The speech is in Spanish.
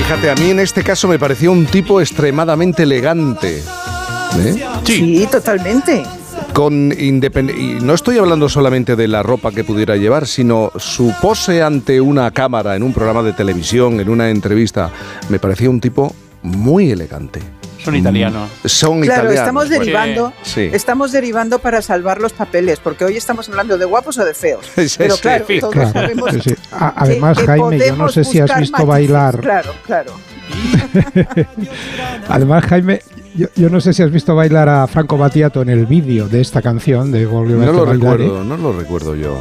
Fíjate, a mí en este caso me pareció un tipo extremadamente elegante. Sí, totalmente. Y no estoy hablando solamente de la ropa que pudiera llevar, sino su pose ante una cámara, en un programa de televisión, en una entrevista. Me parecía un tipo muy elegante. Son italianos. Claro, italianos. Estamos derivando para salvar los papeles, porque hoy estamos hablando de guapos o de feos. Pero claro, todos sabemos sí. Además, que Jaime, yo no sé si has visto bailar. Claro. Además, Jaime, yo no sé si has visto bailar a Franco Battiato en el vídeo de esta canción de Volver a bailar. No lo recuerdo yo.